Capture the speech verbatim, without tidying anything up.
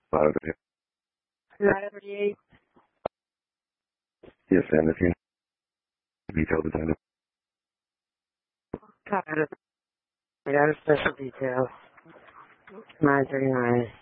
Five. nine thirty-eight. Yes, and if you detail design. Got it. I got a special detail. nine thirty-nine.